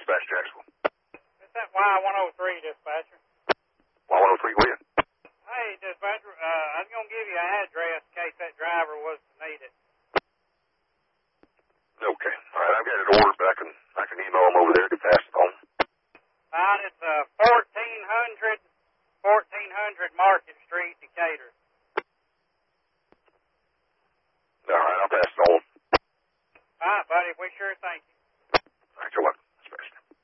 Dispatch Jacksonville. It's that Y103, dispatcher. Y103, William. Hey, dispatcher, I was going to give you an address in case that driver was